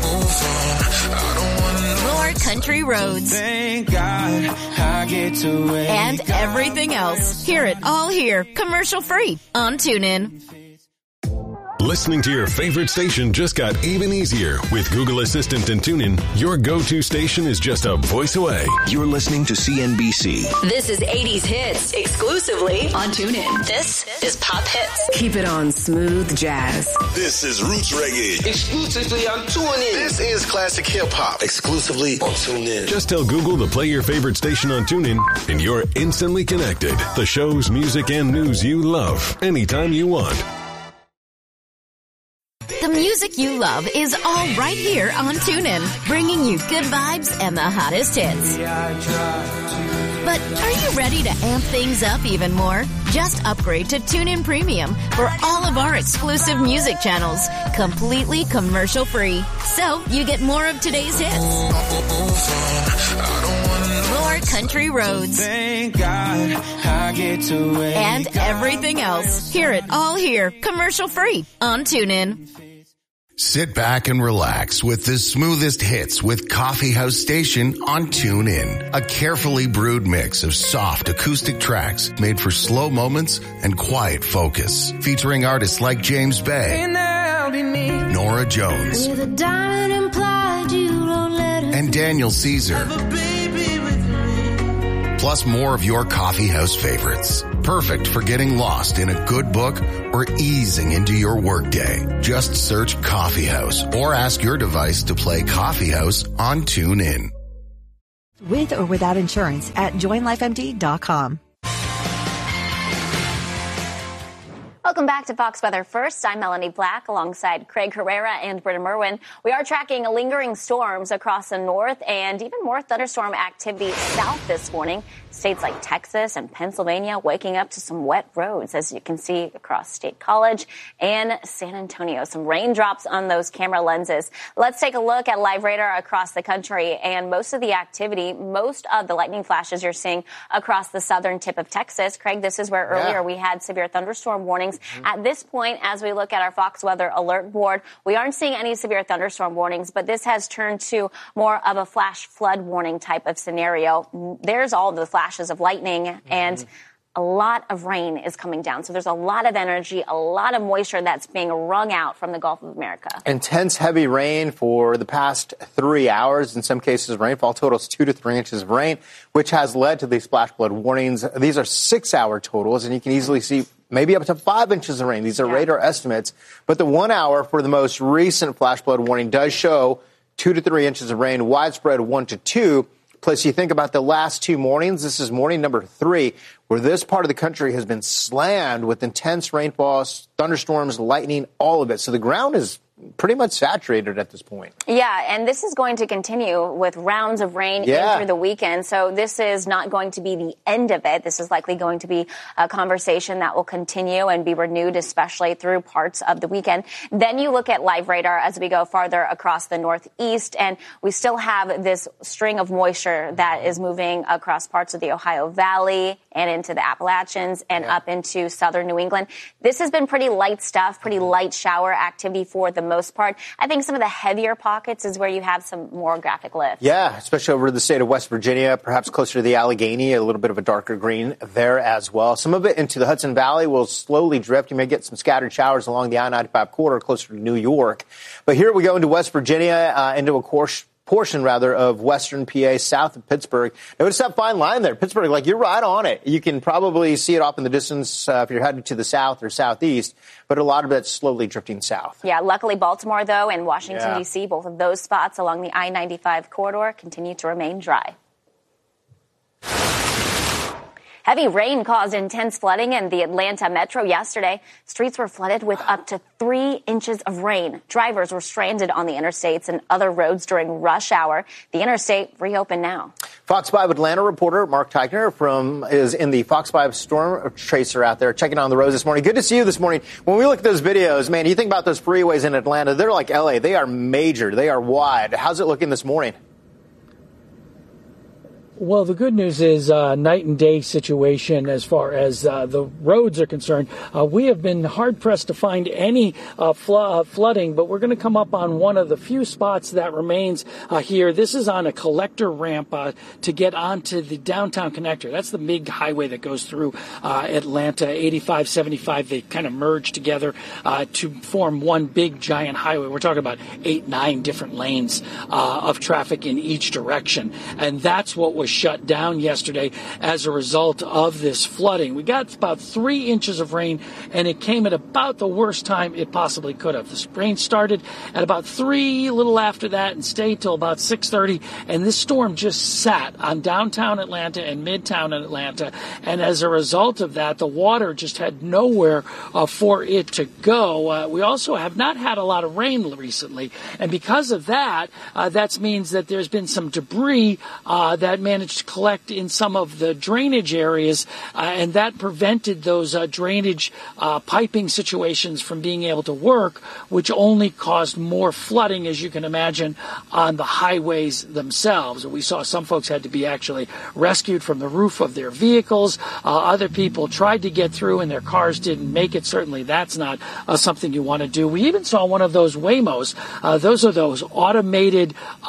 D: more country roads,
M: thank God I get to
D: and everything else. Hear it all here, commercial-free on TuneIn.
S: Listening to your favorite station just got even easier. With Google Assistant and TuneIn, your go-to station is just a voice away.
T: You're listening to CNBC.
D: This is 80s Hits, exclusively on TuneIn. This is Pop Hits.
U: Keep it on Smooth Jazz.
V: This is Roots Reggae.
W: Exclusively on TuneIn.
V: This is Classic Hip Hop. Exclusively on TuneIn.
S: Just tell Google to play your favorite station on TuneIn, and you're instantly connected. The shows, music, and news you love, anytime you want.
D: The music you love is all right here on TuneIn, bringing you good vibes and the hottest hits. But are you ready to amp things up even more? Just upgrade to TuneIn Premium for all of our exclusive music channels, completely commercial free. So you get more of today's hits, more country roads,
M: Thank God I get to wake
D: and everything else. Hear it all here, commercial free on TuneIn.
X: Sit back and relax with the smoothest hits with Coffee House Station on TuneIn. A carefully brewed mix of soft acoustic tracks made for slow moments and quiet focus. Featuring artists like James Bay, Nora Jones, and Daniel Caesar. Plus more of your coffee house favorites. Perfect for getting lost in a good book or easing into your workday. Just search Coffee House or ask your device to play Coffee House on TuneIn.
N: With or without insurance at joinlifemd.com.
H: Welcome back to Fox Weather First. I'm Melanie Black alongside Craig Herrera and Britta Merwin. We are tracking lingering storms across the north and even more thunderstorm activity south this morning. States like Texas and Pennsylvania waking up to some wet roads, as you can see across State College and San Antonio. Some raindrops on those camera lenses. Let's take a look at live radar across the country, and most of the activity, most of the lightning flashes you're seeing across the southern tip of Texas. Craig, this is where earlier we had severe thunderstorm warnings. At this point, as we look at our Fox Weather Alert Board, we aren't seeing any severe thunderstorm warnings, but this has turned to more of a flash flood warning type of scenario. There's all the flashes of lightning and a lot of rain is coming down. So there's a lot of energy, a lot of moisture that's being wrung out from the Gulf of America.
G: Intense heavy rain for the past 3 hours. In some cases, rainfall totals 2 to 3 inches of rain, which has led to these flash flood warnings. These are 6-hour totals, and you can easily see maybe up to 5 inches of rain. These are radar estimates. But the 1 hour for the most recent flash flood warning does show 2 to 3 inches of rain, widespread 1 to 2. Plus, you think about the last 2 mornings. This is morning number 3, where this part of the country has been slammed with intense rainfalls, thunderstorms, lightning, all of it. So the ground is pretty much saturated at this point.
H: Yeah, and this is going to continue with rounds of rain in through the weekend. So this is not going to be the end of it. This is likely going to be a conversation that will continue and be renewed, especially through parts of the weekend. Then you look at live radar as we go farther across the northeast, and we still have this string of moisture that is moving across parts of the Ohio Valley and into the Appalachians and up into southern New England. This has been pretty light stuff, pretty light shower activity for the most part. I think some of the heavier pockets is where you have some more graphic lift.
G: Yeah, especially over the state of West Virginia, perhaps closer to the Allegheny, a little bit of a darker green there as well. Some of it into the Hudson Valley will slowly drift. You may get some scattered showers along the I-95 corridor closer to New York. But here we go into West Virginia, into a portion of western PA, south of Pittsburgh. Notice that fine line there. Pittsburgh, like, you're right on it. You can probably see it off in the distance if you're headed to the south or southeast, but a lot of it's slowly drifting south.
H: Yeah, luckily Baltimore, though, and Washington, D.C., both of those spots along the I-95 corridor continue to remain dry. Heavy rain caused intense flooding in the Atlanta metro yesterday. Streets were flooded with up to 3 inches of rain. Drivers were stranded on the interstates and other roads during rush hour. The interstate reopened now.
G: Fox 5 Atlanta reporter Mark Teichner is in the Fox 5 Storm Tracer out there checking on the roads this morning. Good to see you this morning. When we look at those videos, man, you think about those freeways in Atlanta, they're like L.A. They are major. They are wide. How's it looking this morning?
I: Well, the good news is night and day situation as far as the roads are concerned. We have been hard-pressed to find any flooding, but we're going to come up on one of the few spots that remains here. This is on a collector ramp to get onto the downtown connector. That's the big highway that goes through Atlanta, 85, 75. They kind of merge together to form one big, giant highway. We're talking about 8, 9 different lanes of traffic in each direction, and that's what was shut down yesterday as a result of this flooding. We got about 3 inches of rain, and it came at about the worst time it possibly could have. The rain started at about 3, a little after that, and stayed till about 6:30, and this storm just sat on downtown Atlanta and midtown Atlanta, and as a result of that, the water just had nowhere for it to go. We also have not had a lot of rain recently, and because of that, that means that there's been some debris that managed to collect in some of the drainage areas, and that prevented those drainage piping situations from being able to work, which only caused more flooding, as you can imagine, on the highways themselves. We saw some folks had to be actually rescued from the roof of their vehicles. Other people tried to get through and their cars didn't make it. Certainly that's not something you want to do. We even saw one of those Waymos. Those are those automated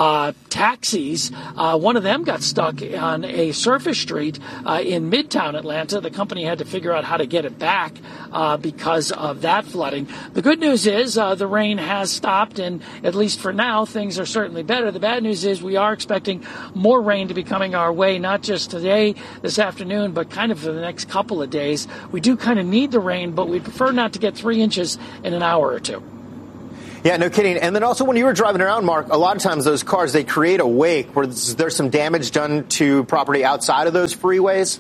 I: taxis. One of them got stuck on a surface street in midtown Atlanta. The company had to figure out how to get it back because of that flooding. The good news is the rain has stopped, and at least for now, things are certainly better. The bad news is we are expecting more rain to be coming our way, not just today, this afternoon, but kind of for the next couple of days. We do kind of need the rain, but we'd prefer not to get 3 inches in an hour or two.
G: Yeah, no kidding. And then also when you were driving around, Mark, a lot of times those cars, they create a wake where there's some damage done to property outside of those freeways.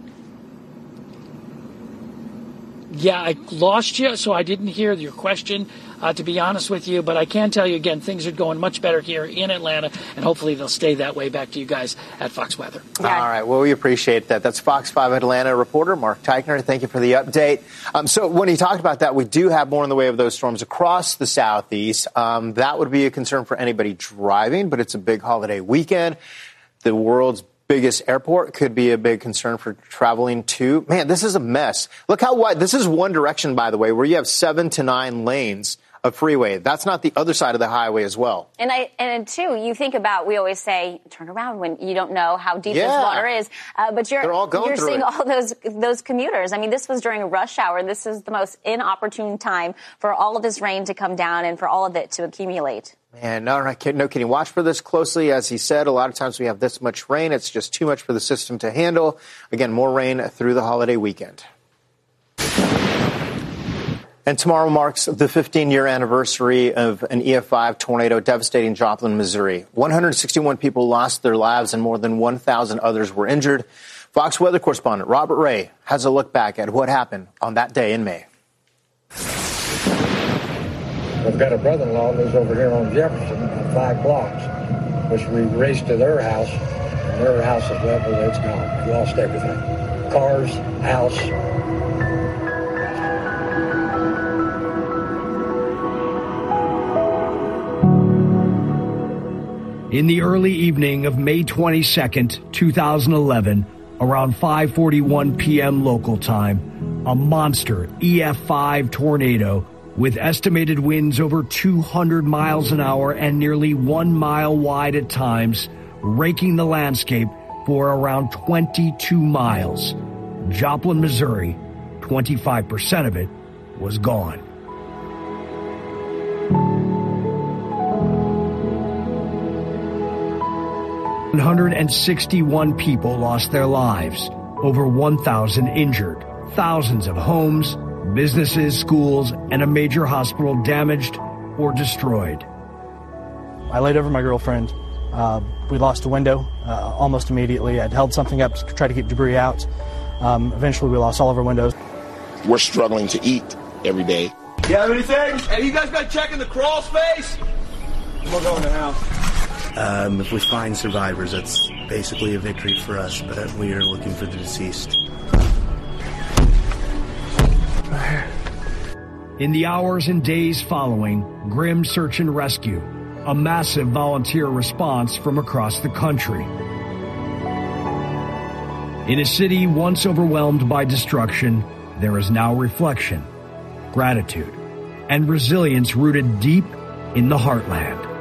I: Yeah, I lost you, so I didn't hear your question, to be honest with you. But I can tell you, again, things are going much better here in Atlanta, and hopefully they'll stay that way. Back to you guys at Fox Weather.
G: Yeah. All right. Well, we appreciate that. That's Fox 5 Atlanta reporter Mark Teichner. Thank you for the update. So when he talked about that, we do have more in the way of those storms across the southeast. That would be a concern for anybody driving, but it's a big holiday weekend. The world's biggest airport could be a big concern for traveling too. Man, this is a mess. Look how wide. This is one direction, by the way, where you have 7 to 9 lanes of freeway. That's not the other side of the highway as well.
H: And too, you think about, we always say, turn around when you don't know how deep this water is. But you're seeing all those commuters. I mean, this was during a rush hour. This is the most inopportune time for all of this rain to come down and for all of it to accumulate.
G: Man, no kidding. Watch for this closely. As he said, a lot of times we have this much rain. It's just too much for the system to handle. Again, more rain through the holiday weekend. And tomorrow marks the 15-year anniversary of an EF5 tornado devastating Joplin, Missouri. 161 people lost their lives and more than 1,000 others were injured. Fox weather correspondent Robert Ray has a look back at what happened on that day in May.
J: I've got a brother-in-law who lives over here on Jefferson, 5 blocks, which we raced to their house, and their house is leveled, it's gone. We lost everything. Cars, house.
K: In the early evening of May 22nd, 2011, around 5:41 p.m. local time, a monster EF5 tornado with estimated winds over 200 miles an hour and nearly 1 mile wide at times, raking the landscape for around 22 miles. Joplin, Missouri, 25% of it was gone. 161 people lost their lives, over 1,000 injured, thousands of homes, businesses, schools, and a major hospital damaged or destroyed.
W: I laid over my girlfriend. We lost a window almost immediately. I'd held something up to try to keep debris out. Eventually, we lost all of our windows.
V: We're struggling to eat every day.
Y: You have anything? Hey, you guys got checking the crawl space? We'll go in the house.
Z: If we find survivors, that's basically a victory for us, but we are looking for the deceased.
K: In the hours and days following, grim search and rescue, a massive volunteer response from across the country. In a city once overwhelmed by destruction, there is now reflection, gratitude, and resilience rooted deep in the heartland.